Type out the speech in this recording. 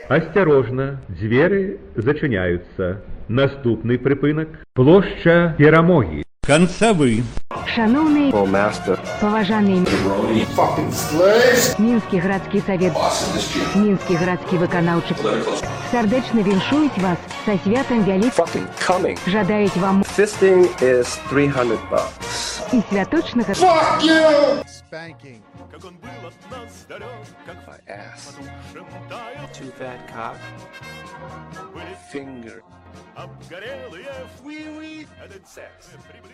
Асцярожна, дзверы зачыняюцца. Наступны прыпынак – плошча Перамогі. Канцавы. Шановний поважаний Мінський градський совет, Мінський градський виконавчий сердечно віншують вас со святом великим. Жадають вам Fisting is $300. і святочного Spanking. My ass. Too fat cock. Finger. Обгорелые, этот секс.